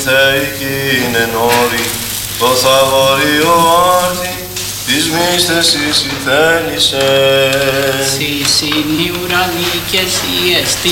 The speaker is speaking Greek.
θεϊκήν εν όρη, το θαγωριό άρτη, της μίσθεσης η θέλησεν. Συ είναι η ουρανή και εσύ εστι